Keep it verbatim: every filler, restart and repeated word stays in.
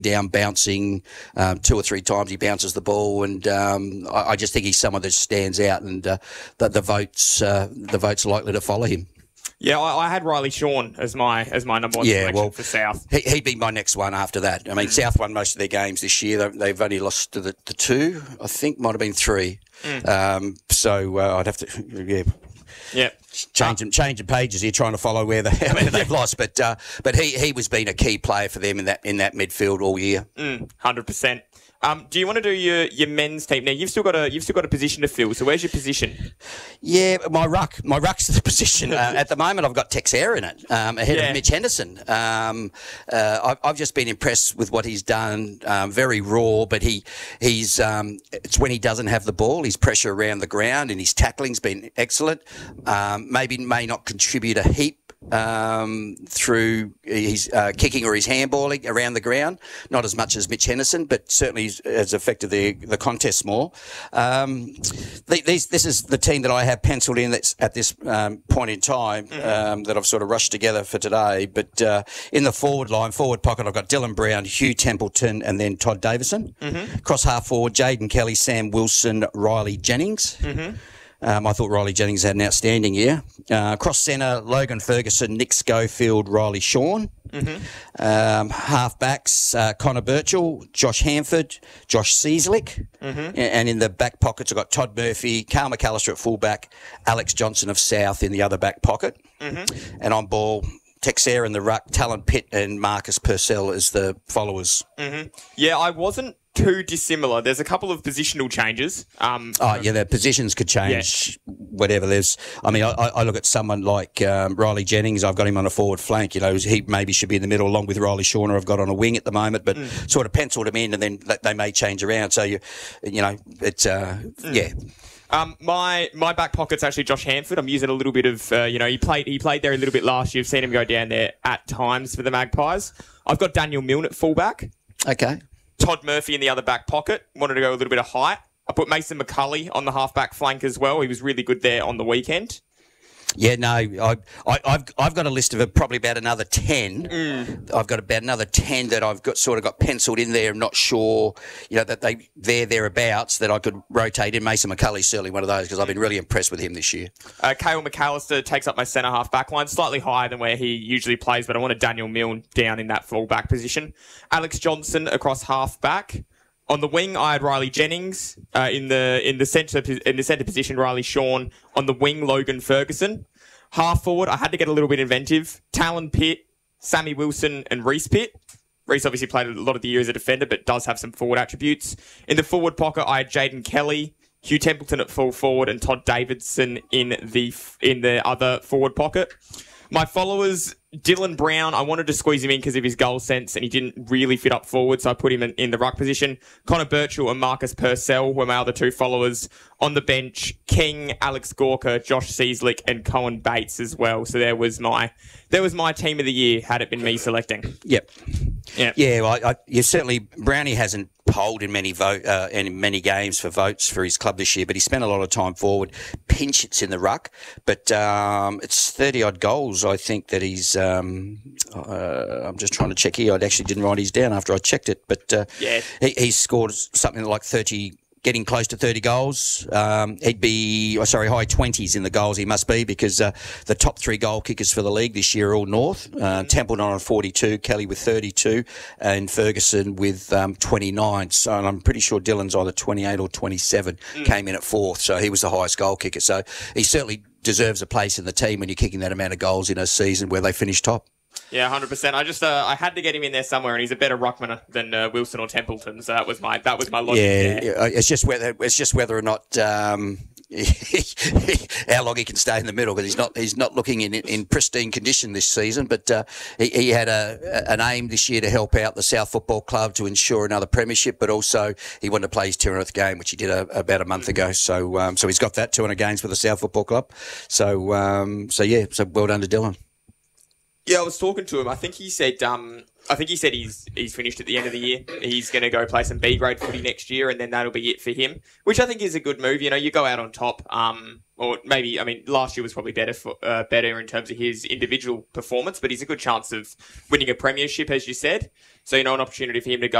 down bouncing. Um, two or three times he bounces the ball, and um, I, I just think he's someone that stands out, and uh, the, the votes uh, the votes are likely to follow him. Yeah, I, I had Riley Shawn as my as my number one yeah, selection well, for South. He, he'd be my next one after that. I mean, mm. South won most of their games this year. They, they've only lost to the, the two, I think, might have been three. Mm. Um, so uh, I'd have to, yeah. Yeah, changing uh, changing pages here, trying to follow where they where they've lost, but uh, but he he was being a key player for them in that in that midfield all year. Hundred mm, percent. Um, do you want to do your, your men's team now? You've still got a you've still got a position to fill. So where's your position? Yeah, my ruck, my ruck's the position. Uh, at the moment, I've got Texera in it, um, ahead yeah. of Mitch Henderson. Um, uh, I've, I've just been impressed with what he's done. Um, very raw, but he he's um, it's when he doesn't have the ball, his pressure around the ground and his tackling's been excellent. Um, maybe may not contribute a heap. Um, through his uh, kicking or his handballing around the ground, not as much as Mitch Henderson, but certainly has affected the the contest more. Um, the, these, this is the team that I have penciled in that's at this um, point in time mm-hmm. um, that I've sort of rushed together for today. But uh, in the forward line, forward pocket, I've got Dylan Brown, Hugh Templeton, and then Todd Davison. Mm-hmm. Cross half forward, Jaden Kelly, Sam Wilson, Riley Jennings. Mm-hmm. Um, I thought Riley Jennings had an outstanding year. Uh, cross centre, Logan Ferguson, Nick Schofield, Riley Shawn. Mm-hmm. Um, half backs, uh, Connor Birchall, Josh Hanford, Josh Seaslick. Mm-hmm. And in the back pockets, I've got Todd Murphy, Carl McAllister at fullback, Alex Johnson of South in the other back pocket. Mm-hmm. And on ball, Texera in the ruck, Talon Pitt and Marcus Purcell as the followers. Mm-hmm. Yeah, I wasn't too dissimilar. There's a couple of positional changes. Um, oh, yeah, the positions could change, yeah. whatever. There's, I mean, I, I look at someone like um, Riley Jennings. I've got him on a forward flank. You know, he maybe should be in the middle along with Riley Shawn, I've got on a wing at the moment, but mm. sort of penciled him in and then they may change around. So, you you know, it's, uh, mm. yeah. Um, my my back pocket's actually Josh Hanford. I'm using a little bit of, uh, you know, he played he played there a little bit last year. I've seen him go down there at times for the Magpies. I've got Daniel Milne at fullback. Okay. Todd Murphy in the other back pocket. Wanted to go a little bit of height. I put Mason McCulley on the half-back flank as well. He was really good there on the weekend. Yeah, no, I, I, I've I've got a list of probably about another ten. Mm. I've got about another ten that I've got sort of got penciled in there. I'm not sure, you know, that they they're thereabouts that I could rotate in. Mason McCulley's certainly one of those because I've been really impressed with him this year. Uh, Cale McAllister takes up my centre half back line, slightly higher than where he usually plays, but I wanted Daniel Milne down in that full back position. Alex Johnson across half back. On the wing, I had Riley Jennings. Uh, in the in the centre in the centre position, Riley Shawn. On the wing, Logan Ferguson. Half forward, I had to get a little bit inventive. Talon Pitt, Sammy Wilson, and Reese Pitt. Reese obviously played a lot of the year as a defender, but does have some forward attributes. In the forward pocket, I had Jaden Kelly, Hugh Templeton at full forward, and Todd Davidson in the in the other forward pocket. My followers, Dylan Brown, I wanted to squeeze him in because of his goal sense, and he didn't really fit up forward, so I put him in, in the ruck position. Connor Birchall and Marcus Purcell were my other two followers. On the bench, King, Alex Gorka, Josh Seaslick, and Cohen Bates as well. So there was my there was my team of the year, had it been me selecting. Yep. Yeah, yeah. Well, I, you certainly Brownie hasn't polled in many vote uh, in many games for votes for his club this year, but he spent a lot of time forward. Pinch it's in the ruck, but um, it's thirty odd goals. I think that he's. Um, uh, I'm just trying to check here. I actually didn't write his down after I checked it, but uh, yeah, he, he's scored something like thirty. Getting close to thirty goals. Um, he'd be, oh, sorry, high twenties in the goals he must be because uh, the top three goal kickers for the league this year are all North. Uh, Templeton on forty-two, Kelly with thirty-two, and Ferguson with um, twenty-nine. So and I'm pretty sure Dylan's either twenty-eight or twenty-seven, mm. came in at fourth. So he was the highest goal kicker. So he certainly deserves a place in the team when you're kicking that amount of goals in a season where they finish top. Yeah, one hundred percent. I just uh, I had to get him in there somewhere, and he's a better ruckman than uh, Wilson or Templeton. So that was my that was my logic. Yeah, there. it's just whether it's just whether or not um, how long he can stay in the middle because he's not he's not looking in in pristine condition this season. But uh, he, he had a an aim this year to help out the South Football Club to ensure another premiership, but also he wanted to play his two hundredth game, which he did a, about a month ago. So um, so he's got that two hundred games for the South Football Club. So um, so yeah, so well done to Dylan. Yeah, I was talking to him. I think he said, um, I think he said he's he's finished at the end of the year. He's going to go play some B grade footy next year, and then that'll be it for him. Which I think is a good move. You know, you go out on top. Um, or maybe I mean, last year was probably better for uh, better in terms of his individual performance, but he's a good chance of winning a premiership, as you said. So, you know, an opportunity for him to go